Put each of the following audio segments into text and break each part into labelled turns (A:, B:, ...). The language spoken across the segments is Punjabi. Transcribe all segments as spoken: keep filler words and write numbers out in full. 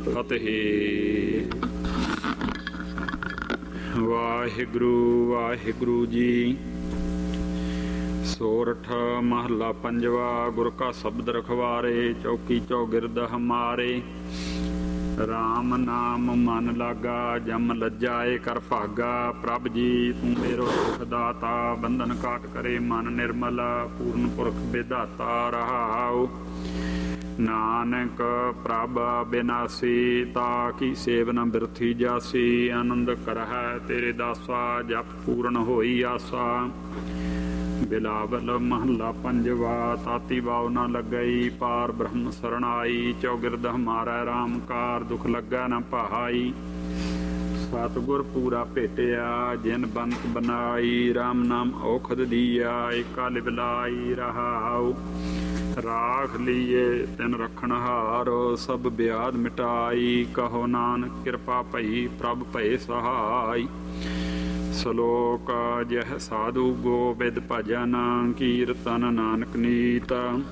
A: ਫਤਿਹ। ਵਾਹਿਗੁਰੂ ਵਾਹਿਗੁਰੂ ਜੀ। ਸੋਰਠ ਮਹੱਲਾ ਪੰਜਵਾ। ਗੁਰ ਕਾ ਸ਼ਬਦ ਰਖਵਾਰੇ, ਚੌਕੀ ਚੌਗਿਰਦ ਹਮਾਰੇ। ਰਾਮ ਨਾਮ ਮਨ ਲਾਗਾ, ਜਮ ਲੱਜਾਏ ਕਰ ਭਾਗਾ। ਪ੍ਰਭ ਜੀ ਤੂੰ ਮੇਰੋ ਸੁਖ ਦਾਤਾ, ਬੰਧਨ ਕਾਟ ਕਰੇ ਮਨ ਨਿਰਮਲ। ਪੂਰਨ ਪੁਰਖ ਵਿਧਾਤਾ ਰਹਾਉ, ਨਾਨਕ ਪ੍ਰਭ ਬਿਨਾਸੀ। ਤਾ ਕੀ ਸੇਵ ਨ ਬਿਰਥੀ ਜਾਸੀ, ਆਨੰਦ ਕਰਹਿ ਤੇਰੇ ਦਾਸਾ। ਜਪ ਪੂਰਨ ਹੋਈ ਆਸਾ। ਬਿਲਾਵਲ ਮਹੱਲਾ ਪੰਜਵਾ। ਤਾਤੀ ਵਾਉ ਨ ਲੱਗਈ, ਪਾਰ ਬ੍ਰਹਮ ਸਰਣ ਆਈ। ਚੌਗਿਰਦ ਹਮਾਰਾ ਰਾਮ ਕਾਰ, ਦੁਖ ਲੱਗਾ ਨ ਪਹਾਈ। ਸਤਿਗੁਰ ਪੂਰਾ ਭੇਟਿਆ, ਜਿਨ ਬੰਤ ਬਨਾਈ। ਰਾਮ ਨਾਮ ਔਖਦ ਦੀਆ, ਏਕਾ ਲਿਵਲਾਈ ਰਹਾਉ। ਰਾਖ ਲੀਏ ਤਿਨ ਰਖਣਹਾਰ, ਸਭ ਬਿਆਦ ਮਿਟਾਈ। ਕਹੋ ਨਾਨਕ ਕਿਰਪਾ ਭਈ, ਪ੍ਰਭ ਭਏ ਸਹਾਈ। ਸਲੋਕ ਜਹ ਸਾਧੂ ਗੋਬਿੰਦ ਭਜਨ, ਕੀਰਤਨ ਨਾਨਕ ਨੀਤ।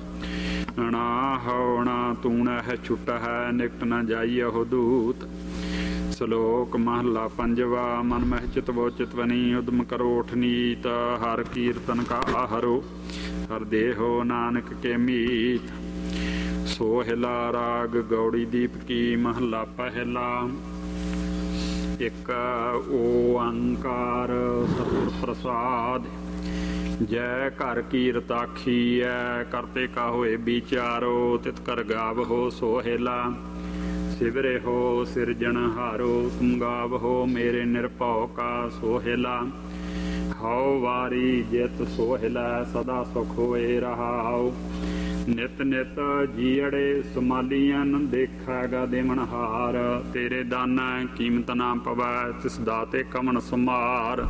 A: ਨਾ ਹੋਣਾ ਤੂਣਹਿ ਛੁਟਹਿ, ਨਿਕਟ ਨ ਜਾਈਹੁ ਦੂਤ। ਸਲੋਕ ਮਹੱਲਾ ਪੰਜਵਾ। ਮਨ ਮਹਿ ਚਿਤਵੋ ਚਿਤਵਨੀ, ਉਦਮ ਕਰੋ ਉਠ ਨੀਤ। ਹਰ ਕੀਰਤਨ ਕਾ ਆਹਰੋ, ਹਰ ਦੇਹੋ ਨਾਨਕ ਕੇ ਮੀਤ। ਸੋਹਿਲਾ ਰਾਗ ਗੌੜੀ ਦੀਪਕੀ ਮਹੱਲਾ ਪਹਿਲਾ। ਇੱਕ ਓੰਕਾਰ ਸਤਿਗੁਰ ਪ੍ਰਸਾਦਿ। ਜੈ ਘਰ ਕੀਰਤ ਆਖੀਐ, ਕਰਤੇ ਕਾ ਹੋਏ ਵਿਚਾਰੋ। ਤਿਤ ਕਰ ਗਾਵਹੋ ਸੋਹਿਲਾ, ਸਿਵਰੇ ਹੋ ਸਿਰਜਣਹਾਰੋ। ਤੁਮ ਗਾਵਹੋ ਮੇਰੇ ਨਿਰਭਉ ਕਾ ਸੋਹਿਲਾ। ਹਉ ਵਾਰੀ ਜਿਤ ਸੋਹਿਲਾ, ਸਦਾ ਸੁਖ ਹੋਏ ਰਹਾਉ। ਨਿਤ ਨਿਤ ਜੀਅੜੇ ਸਮਾਲੀਆਂ, ਦੇਖੈਗਾ ਦੇਵਨਹਾਰ। ਤੇਰੇ ਦਾਨਾ ਕੀਮਤ ਨਾ ਪਵੈ, ਤਿਸ ਦਾਤੇ ਕਮਨ ਸਮਾਰ।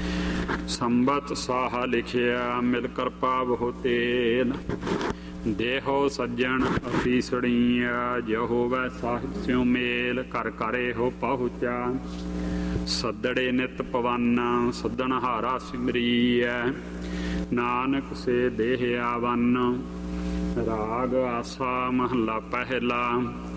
A: ਸੰਬਤ ਸਾਹਾ ਲਿਖਿਆ, ਮਿਲ ਕਰ ਪਾਵਹੁ ਤੇਲ। ਦੇਹੋ ਸੱਜਣ ਅਸੀਸੜੀਆ, ਜੋ ਹੋਵੈ ਸਾਹਿਬ ਸਿਉ ਮੇਲ। ਘਰ ਘਰੇ ਹੋ ਪਹੁੰਚਾ, ਸੱਦੜੇ ਨਿਤ ਪਵਨ। ਸੱਦਣਹਾਰਾ ਸਿਮਰੀਐ, ਨਾਨਕ ਸੇ ਦੇਹ ਆਵਨ। ਰਾਗ ਆਸਾ ਮਹੱਲਾ ਪਹਿਲਾ।